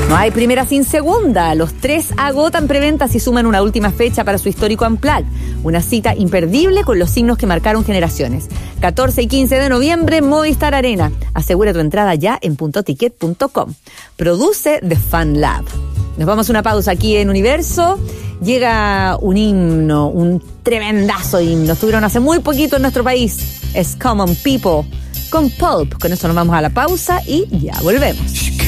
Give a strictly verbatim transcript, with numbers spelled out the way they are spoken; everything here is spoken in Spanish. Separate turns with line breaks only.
No hay primera sin segunda. Los tres agotan preventas y suman una última fecha para su histórico Unplugged. Una cita imperdible con los signos que marcaron generaciones. catorce y quince de noviembre, Movistar Arena. Asegura tu entrada ya en punto ticket punto com. Produce The Fan Lab. Nos vamos a una pausa aquí en Universo. Llega un himno, un tremendazo himno. Estuvieron hace muy poquito en nuestro país. Es Common People con Pulp. Con eso nos vamos a la pausa y ya volvemos.